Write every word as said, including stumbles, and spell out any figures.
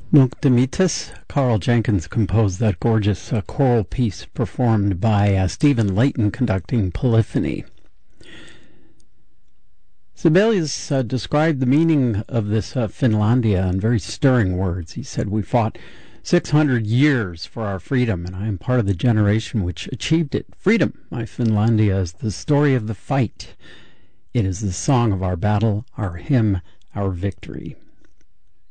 Nunc Dimittis. Carl Jenkins composed that gorgeous uh, choral piece performed by uh, Stephen Layton conducting Polyphony. Sibelius uh, described the meaning of this uh, Finlandia in very stirring words. He said, "We fought six hundred years for our freedom, and I am part of the generation which achieved it. Freedom, my Finlandia, is the story of the fight. It is the song of our battle, our hymn, our victory."